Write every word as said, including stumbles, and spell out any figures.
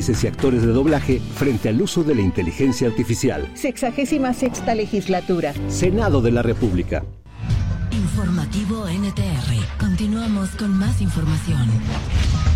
actrices y actores de doblaje frente al uso de la inteligencia artificial. Sexagésima sexta legislatura. Senado de la República. Informativo N T R. Continuamos con más información.